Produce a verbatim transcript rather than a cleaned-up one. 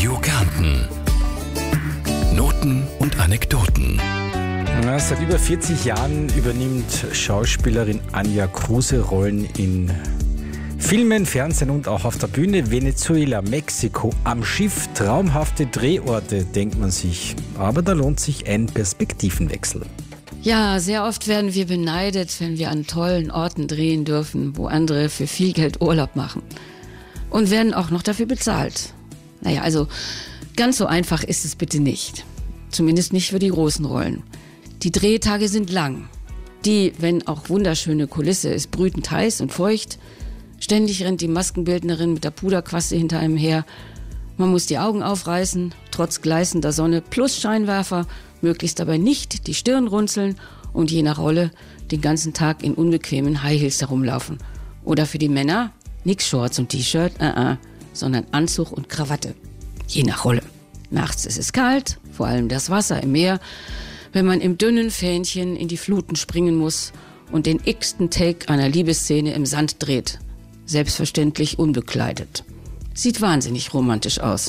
Radio Kärnten. Noten und Anekdoten. Ja, seit über vierzig Jahren übernimmt Schauspielerin Anja Kruse Rollen in Filmen, Fernsehen und auch auf der Bühne. Venezuela, Mexiko, am Schiff, traumhafte Drehorte, denkt man sich. Aber da lohnt sich ein Perspektivenwechsel. Ja, sehr oft werden wir beneidet, wenn wir an tollen Orten drehen dürfen, wo andere für viel Geld Urlaub machen. Und werden auch noch dafür bezahlt. Naja, also ganz so einfach ist es bitte nicht. Zumindest nicht für die großen Rollen. Die Drehtage sind lang. Die, wenn auch wunderschöne Kulisse, ist brütend heiß und feucht. Ständig rennt die Maskenbildnerin mit der Puderquaste hinter einem her. Man muss die Augen aufreißen, trotz gleißender Sonne plus Scheinwerfer, möglichst dabei nicht die Stirn runzeln und je nach Rolle den ganzen Tag in unbequemen High Heels herumlaufen. Oder für die Männer nix Shorts und T-Shirt, uh -uh, sondern Anzug und Krawatte. Je nach Rolle. Nachts ist es kalt, vor allem das Wasser im Meer, wenn man im dünnen Fähnchen in die Fluten springen muss und den x-ten Take einer Liebesszene im Sand dreht. Selbstverständlich unbekleidet. Sieht wahnsinnig romantisch aus.